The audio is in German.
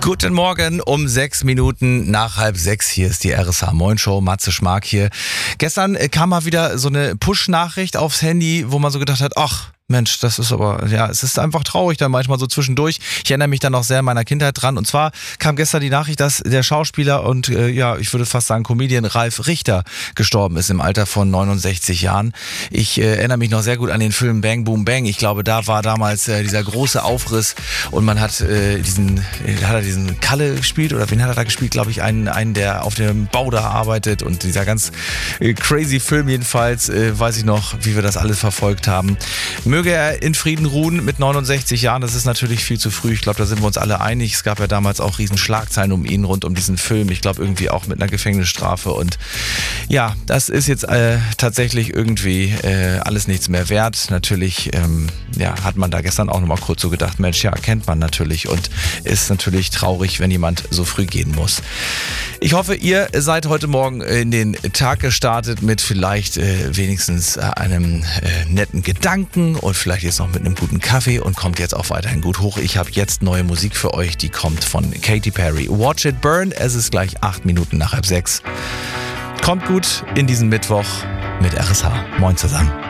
Guten Morgen um 6 Minuten nach 5:30. Hier ist die RSH Moin Show. Matze Schmark hier. Gestern kam mal wieder so eine Push-Nachricht aufs Handy, wo man so gedacht hat, ach Mensch, das ist aber, ja, es ist einfach traurig dann manchmal so zwischendurch. Ich erinnere mich dann noch sehr an meiner Kindheit dran. Und zwar kam gestern die Nachricht, dass der Schauspieler und ich würde fast sagen Comedian Ralf Richter gestorben ist im Alter von 69 Jahren. Ich erinnere mich noch sehr gut an den Film Bang Boom Bang. Ich glaube, da war damals dieser große Aufriss und man hat diesen Kalle gespielt oder wen hat er da gespielt? Glaube ich, einen, der auf dem Bau da arbeitet und dieser ganz crazy Film jedenfalls, weiß ich noch, wie wir das alles verfolgt haben. Möge er in Frieden ruhen mit 69 Jahren, das ist natürlich viel zu früh. Ich glaube, da sind wir uns alle einig. Es gab ja damals auch riesen Schlagzeilen um ihn, rund um diesen Film. Ich glaube, irgendwie auch mit einer Gefängnisstrafe. Und ja, das ist jetzt tatsächlich irgendwie alles nichts mehr wert. Natürlich hat man da gestern auch nochmal kurz so gedacht, Mensch, ja, kennt man natürlich und ist natürlich traurig, wenn jemand so früh gehen muss. Ich hoffe, ihr seid heute Morgen in den Tag gestartet mit vielleicht wenigstens einem netten Gedanken und vielleicht jetzt noch mit einem guten Kaffee und kommt jetzt auch weiterhin gut hoch. Ich habe jetzt neue Musik für euch, die kommt von Katy Perry. Watch It Burn, es ist gleich 8 Minuten nach 5:30. Kommt gut in diesen Mittwoch mit RSH. Moin zusammen.